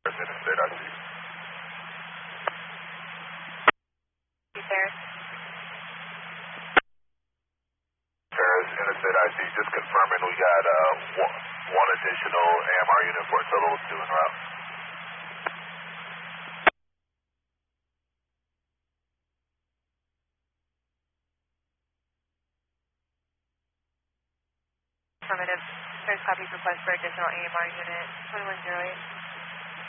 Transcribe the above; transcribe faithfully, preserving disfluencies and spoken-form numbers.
Interstate I D. Paris. Paris, Interstate I D, just confirming we got uh, one, one additional A M R unit for Total two en route. Affirmative. There's copies request for additional A M R unit twenty-one oh eight.